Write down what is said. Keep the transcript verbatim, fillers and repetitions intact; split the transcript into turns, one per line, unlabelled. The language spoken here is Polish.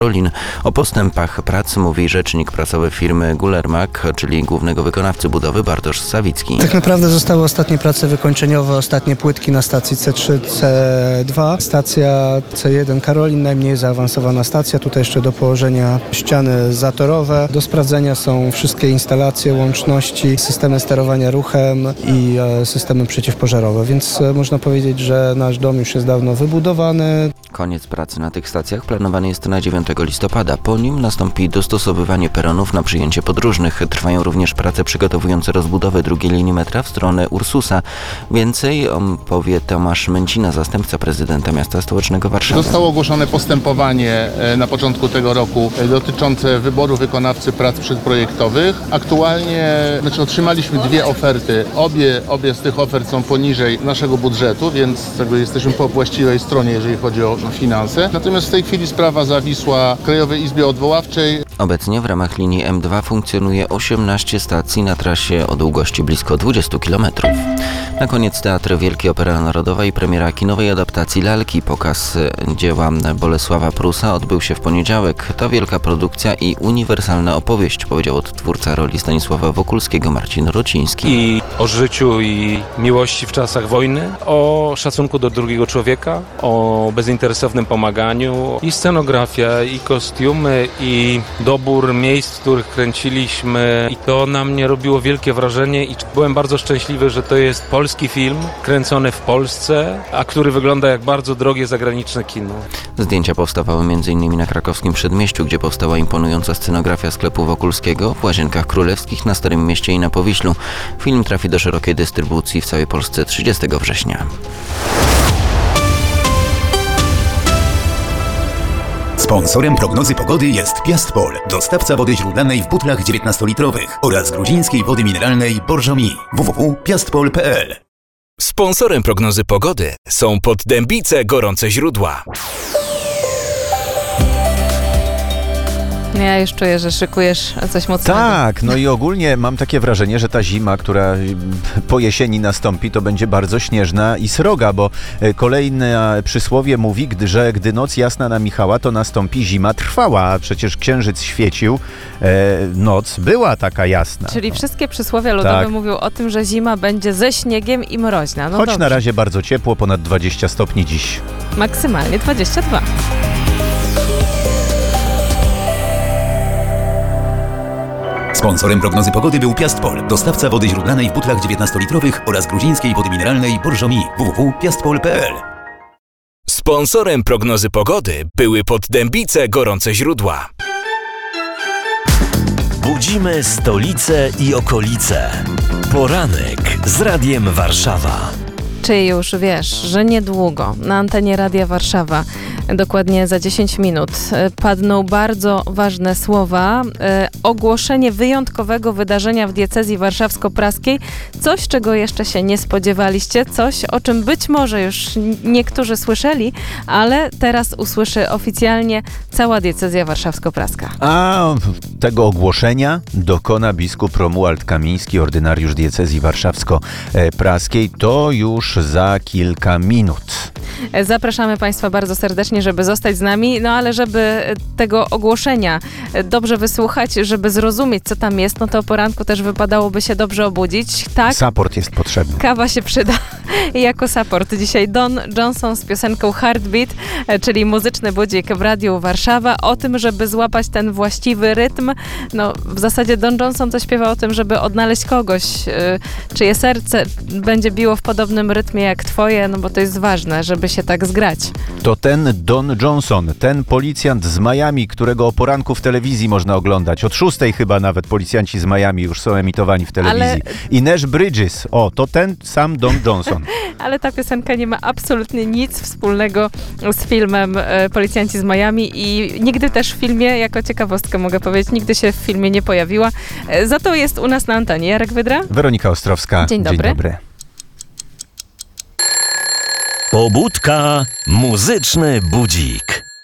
Rolin. O postępach prac mówi rzecznik prasowy firmy Gulermak, czyli głównego wykonawcy budowy Bartosz Sawicki.
Tak naprawdę zostały ostatnie prace wykończeniowe, ostatnie płytki na stacji C trzy, C dwa. Stacja C jeden Karolin, najmniej zaawansowana stacja. Tutaj jeszcze do położenia ściany zatorowe. Do sprawdzenia są wszystkie instalacje, łączności, systemy sterowania ruchem i e, systemy przeciwpożarowe, więc e, można powiedzieć, że nasz dom już jest dawno wybudowany.
Koniec pracy na tych stacjach planowany jest na dziewiątego listopada. Po nim nastąpi dostosowywanie peronów na przyjęcie podróżnych. Trwają również prace przygotowujące rozbudowę drugiej linii metra w stronę Ursusa. Więcej powie Tomasz Męcina, zastępca prezydenta miasta stołecznego Warszawy.
Zostało ogłoszone postępowanie na początku tego roku dotyczące wyboru wykonawcy prac przedprojektowych. Aktualnie znaczy otrzymaliśmy dwie oferty. Obie, obie z tych ofert są poniżej naszego budżetu, więc jakby jesteśmy po właściwej stronie, jeżeli chodzi o finanse. Natomiast w tej chwili sprawa zawisła w Krajowej Izbie Odwoławczej.
Obecnie w ramach linii M dwa funkcjonuje osiemnaście stacji na trasie o długości blisko dwudziestu kilometrów. Na koniec Teatr Wielki Opera Narodowa i premiera kinowej adaptacji Lalki. Pokaz dzieła Bolesława Prusa odbył się w poniedziałek. To wielka produkcja i uniwersalna opowieść, powiedział odtwórca roli Stanisława Wokulskiego Marcin Rociński.
I o życiu i miłości w czasach wojny, o szacunku do drugiego człowieka, o bezinteresownym pomaganiu, i scenografia, i kostiumy, i dobór miejsc, w których kręciliśmy, i to na mnie robiło wielkie wrażenie i byłem bardzo szczęśliwy, że to jest polski film, kręcony w Polsce, a który wygląda jak bardzo drogie zagraniczne kino.
Zdjęcia powstawały między innymi na krakowskim Przedmieściu, gdzie powstała imponująca scenografia sklepu Wokulskiego, w Łazienkach Królewskich, na Starym Mieście i na Powiślu. Film trafi do szerokiej dystrybucji w całej Polsce trzydziestego września.
Sponsorem prognozy pogody jest Piastpol, dostawca wody źródlanej w butlach dziewiętnastolitrowych oraz gruzińskiej wody mineralnej Borżomi. w w w kropka piastpol kropka p l.
Sponsorem prognozy pogody są Poddębice Gorące Źródła.
Ja już czuję, że szykujesz coś mocnego.
Tak, no i ogólnie mam takie wrażenie, że ta zima, która po jesieni nastąpi, to będzie bardzo śnieżna i sroga, bo kolejne przysłowie mówi, że gdy noc jasna na Michała, to nastąpi zima trwała, a przecież księżyc świecił, e, noc była taka jasna.
Czyli
no.
wszystkie przysłowia ludowe
tak.
mówią o tym, że zima będzie ze śniegiem i mroźna. No
Choć
dobrze.
na razie bardzo ciepło, ponad dwadzieścia stopni dziś.
Maksymalnie dwadzieścia dwa.
Sponsorem prognozy pogody był Piastpol, dostawca wody źródlanej w butlach dziewiętnastolitrowych oraz gruzińskiej wody mineralnej Borżomi. w w w kropka piastpol kropka p l.
Sponsorem prognozy pogody były Poddębice Gorące Źródła.
Budzimy stolicę i okolice. Poranek z Radiem Warszawa.
Czy już wiesz, że niedługo na antenie Radia Warszawa, dokładnie za dziesięć minut, padną bardzo ważne słowa. E, ogłoszenie wyjątkowego wydarzenia w diecezji warszawsko-praskiej. Coś, czego jeszcze się nie spodziewaliście. Coś, o czym być może już niektórzy słyszeli, ale teraz usłyszy oficjalnie cała diecezja warszawsko-praska.
A tego ogłoszenia dokona biskup Romuald Kamiński, ordynariusz diecezji warszawsko-praskiej. To już za kilka minut.
Zapraszamy Państwa bardzo serdecznie, żeby zostać z nami, no ale żeby tego ogłoszenia dobrze wysłuchać, żeby zrozumieć, co tam jest, no to o poranku też wypadałoby się dobrze obudzić. Tak,
Support jest potrzebny.
Kawa się przyda jako support. Dzisiaj Don Johnson z piosenką Heartbeat, czyli muzyczny budzik w Radiu Warszawa, o tym, żeby złapać ten właściwy rytm. No w zasadzie Don Johnson to śpiewa o tym, żeby odnaleźć kogoś, czyje serce będzie biło w podobnym rytmie jak twoje, no bo to jest ważne, żeby się tak zgrać.
To ten Don Johnson, ten policjant z Miami, którego o poranku w telewizji można oglądać. Od szóstej chyba nawet policjanci z Miami już są emitowani w telewizji. Ale... I Nash Bridges, o, to ten sam Don Johnson.
Ale ta piosenka nie ma absolutnie nic wspólnego z filmem e, Policjanci z Miami i nigdy też w filmie, jako ciekawostkę mogę powiedzieć, nigdy się w filmie nie pojawiła. E, za to jest u nas na antenie Jarek Wydra.
Weronika Ostrowska.
Dzień dobry.
Dzień dobry.
Pobudka, muzyczny budzik.